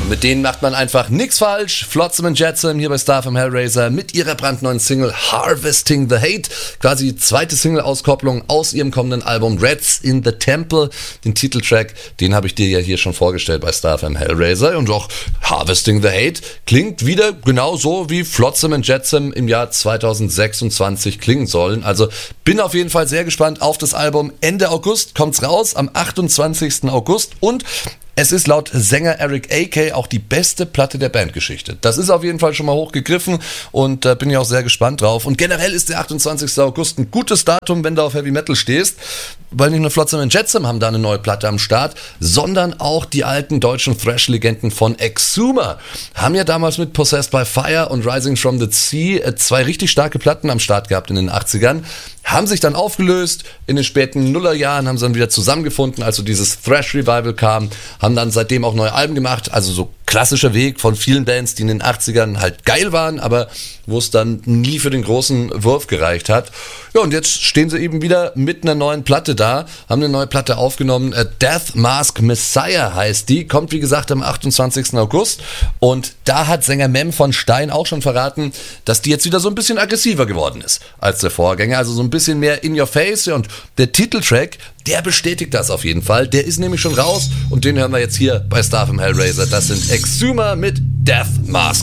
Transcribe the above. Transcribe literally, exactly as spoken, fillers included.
Mit denen macht man einfach nichts falsch. Flotsam and Jetsam hier bei Star F M Hellraiser mit ihrer brandneuen Single Harvesting the Hate. Quasi die zweite Single-Auskopplung aus ihrem kommenden Album Rats in the Temple. Den Titeltrack, den habe ich dir ja hier schon vorgestellt bei Star F M Hellraiser. Und auch Harvesting the Hate klingt wieder genauso wie Flotsam and Jetsam im Jahr zweitausendsechsundzwanzig klingen sollen. Also bin auf jeden Fall sehr gespannt auf das Album. Ende August kommt's raus, am achtundzwanzigsten August. Und es ist laut Sänger Eric A K auch die beste Platte der Bandgeschichte. Das ist auf jeden Fall schon mal hochgegriffen und da äh, bin ich auch sehr gespannt drauf. Und generell ist der achtundzwanzigsten August ein gutes Datum, wenn du auf Heavy Metal stehst, weil nicht nur Flotsam and Jetsam haben da eine neue Platte am Start, sondern auch die alten deutschen Thrash-Legenden von Exhumer haben ja damals mit Possessed by Fire und Rising from the Sea äh, zwei richtig starke Platten am Start gehabt in den achtzigern, haben sich dann aufgelöst, in den späten Nullerjahren haben sie dann wieder zusammengefunden, als so dieses Thrash-Revival kam, haben dann seitdem auch neue Alben gemacht, also so klassischer Weg von vielen Bands, die in den achtzigern halt geil waren, aber wo es dann nie für den großen Wurf gereicht hat. Ja, und jetzt stehen sie eben wieder mit einer neuen Platte da, haben eine neue Platte aufgenommen, Death Mask Messiah heißt die, kommt wie gesagt am achtundzwanzigsten August und da hat Sänger Mem von Stein auch schon verraten, dass die jetzt wieder so ein bisschen aggressiver geworden ist als der Vorgänger, also so ein bisschen mehr in your face und der Titeltrack, der bestätigt das auf jeden Fall, der ist nämlich schon raus und den hören wir jetzt hier bei Star F M Hellraiser, das sind Exhumer mit Death Mask